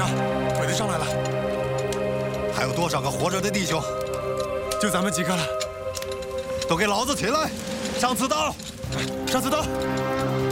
长，鬼子上来了， 还有多少个活着的弟兄？ 就咱们几个了。 都给老子起来，上刺刀！ 上刺刀！